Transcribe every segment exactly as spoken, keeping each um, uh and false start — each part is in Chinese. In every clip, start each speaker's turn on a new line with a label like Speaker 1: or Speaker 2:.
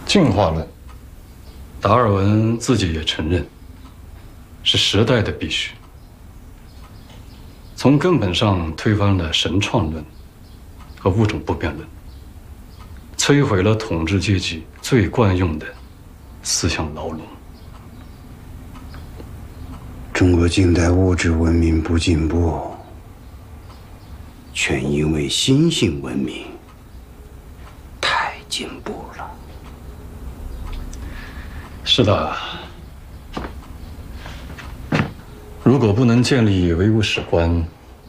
Speaker 1: 进化论，达尔文自己也承认，是时代的必须。从根本上推翻了神创论和物种不变论，摧毁了统治阶级最惯用的思想牢笼。
Speaker 2: 中国近代物质文明不进步，全因为新兴文明太进步了。
Speaker 1: 是的，如果不能建立唯物史观，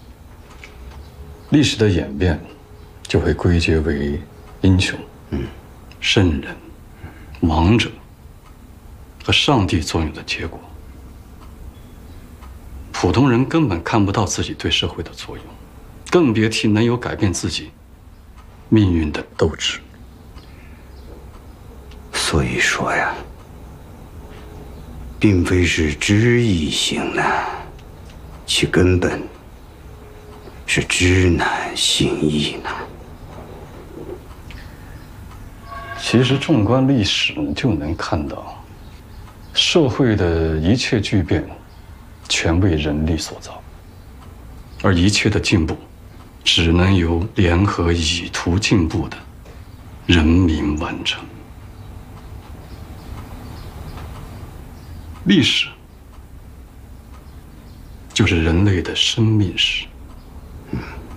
Speaker 1: 历史的演变就会归结为英雄、嗯、圣人、王者和上帝作用的结果。普通人根本看不到自己对社会的作用，更别提能有改变自己命运的斗志。
Speaker 2: 所以说呀，并非是知易行难，其根本是知难行易难。
Speaker 1: 其实纵观历史，就能看到，社会的一切巨变，全为人力所造，而一切的进步，只能由联合以图进步的人民完成。历史就是人类的生命史。
Speaker 2: 嗯，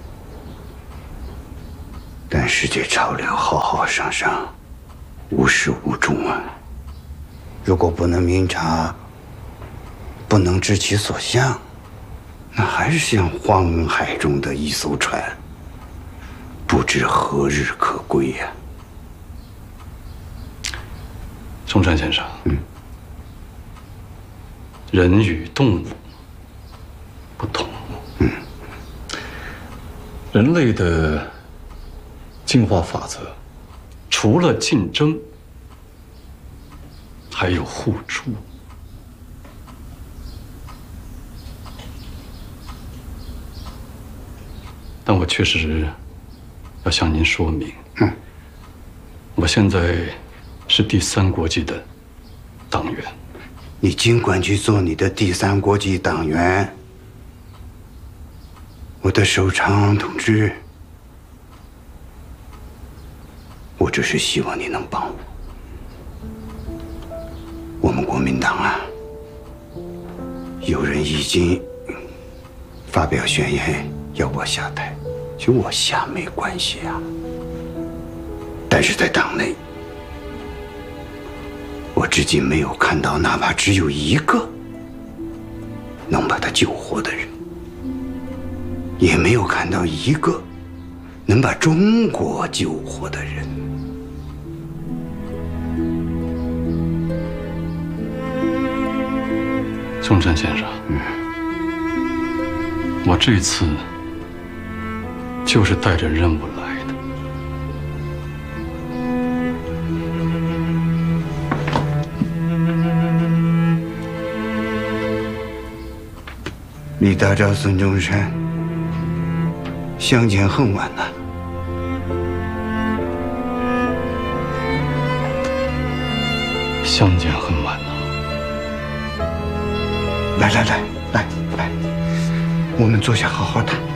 Speaker 2: 但世界潮流浩浩汤汤，无始无终啊！如果不能明察，不能知其所向，那还是像荒海中的一艘船，不知何日可归呀。
Speaker 1: 中山先生，
Speaker 2: 嗯，
Speaker 1: 人与动物不同。
Speaker 2: 嗯，
Speaker 1: 人类的进化法则，除了竞争，还有互助。但我确实要向您说明，
Speaker 2: 嗯，
Speaker 1: 我现在是第三国际的党员。
Speaker 2: 你尽管去做你的第三国际党员，我的首长同志，我只是希望你能帮我。我们国民党啊，有人已经发表宣言要我下台，就我下没关系啊。但是在党内，我至今没有看到哪怕只有一个能把他救活的人，也没有看到一个能把中国救活的人。
Speaker 1: 中山先生，
Speaker 2: 嗯，
Speaker 1: 我这次就是带着任务来的。
Speaker 2: 李大钊、孙中山相见恨晚呐。
Speaker 1: 相见恨晚呐。
Speaker 2: 来来来来来，我们坐下好好谈。